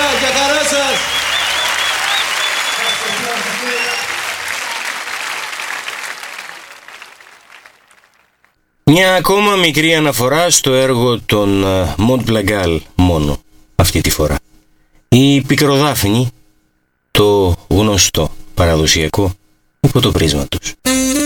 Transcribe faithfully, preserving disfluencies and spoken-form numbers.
χαρά, για χαρά σας. Μια ακόμα μικρή αναφορά στο έργο των Μοντ Πλαγκάλ μόνο αυτή τη φορά. Η Πικροδάφνη, το γνωστό παραδοσιακό υπό το πρίσμα τους.